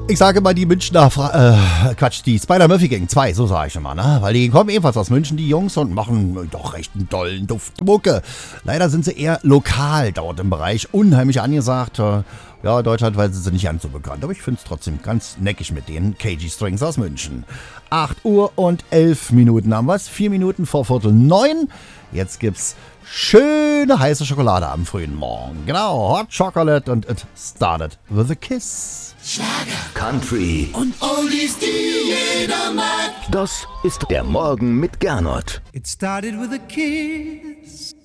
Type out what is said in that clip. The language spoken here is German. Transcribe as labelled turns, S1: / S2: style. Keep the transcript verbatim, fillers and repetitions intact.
S1: Ich sage mal die Münchner, Fra- äh, Quatsch, die Spider-Murphy Gang zwei, so sage ich immer, ne? Weil die kommen ebenfalls aus München, die Jungs, und machen äh, doch recht einen tollen Duft Mucke. Leider sind sie eher lokal dort im Bereich, unheimlich angesagt. Äh, ja, deutschlandweit sind sie nicht ganz so bekannt, aber ich finde es trotzdem ganz neckig mit denen. K G Strings aus München. acht Uhr und elf Minuten haben wir's, vier Minuten vor Viertel neun. Jetzt gibt's schöne heiße Schokolade am frühen Morgen. Genau, Hot Chocolate, und it started with a kiss.
S2: Schlager, Country und Oldies, die jeder mag.
S3: Das ist der Morgen mit Gernot.
S4: It started with a kiss.